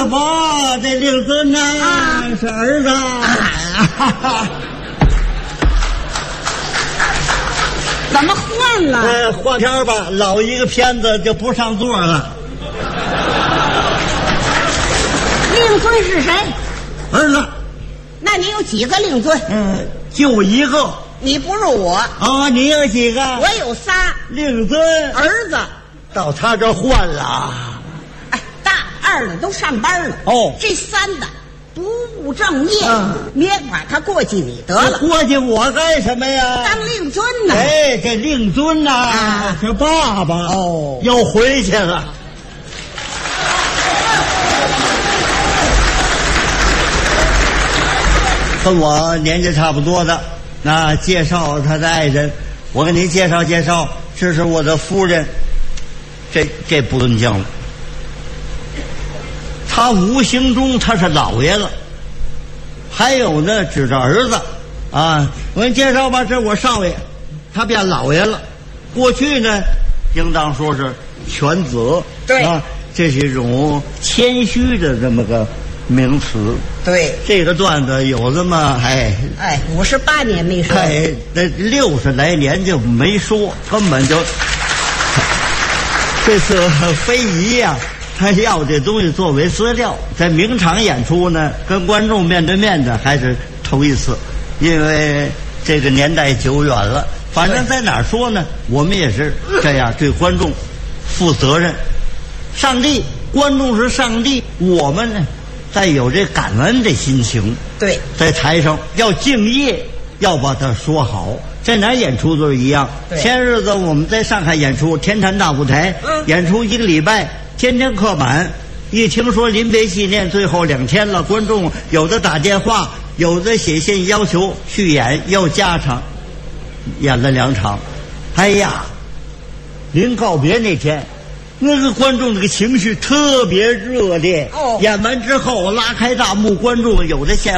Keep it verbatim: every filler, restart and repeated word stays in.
爸爸，这令尊呐、啊、是儿子。啊、 怎么换了？ 呃，换天吧，老一个片子就不上座了。 令尊是谁？ 儿子。 那你有几个令尊？ 嗯，就一个。 你不如我。 哦，你有几个？ 我有仨。 令尊儿子到他这换了。 哎，大二的都上班了。 哦， 这三的不务正业，别、嗯、把他过继你得了。 过继我干什么呀？ 当令尊呢？ 哎，这令尊呐、啊，是爸爸哦， 要回去了。跟我年纪差不多的，那介绍他的爱人，我给您介绍介绍，这是我的夫人，这这不尊敬了。他无形中他是老爷了。还有呢，指着儿子，啊，我给你介绍吧，这是我少爷，他变老爷了。过去呢，应当说是犬子， 对啊，这是一种谦虚的这么个名词。 对， 这个段子有这么哎哎五十八年没说， 哎那六十来年就没说，根本就这次非遗呀、啊，他要这东西作为资料，在名场演出呢，跟观众面对面的还是头一次，因为这个年代久远了。反正在哪儿说呢，我们也是这样对观众负责任。上帝，观众是上帝，我们呢再有这感恩的心情。 对， 在台上要敬业，要把它说好。在哪儿演出都是一样。前日子我们在上海演出，天坛大舞台，嗯、演出一个礼拜，天天客满。一听说临别纪念最后两天了，观众有的打电话，有的写信要求续演，要加场，演了两场。哎呀，临告别那天，那个观众那个情绪特别热烈。哦，演完之后拉开大幕，观众有的现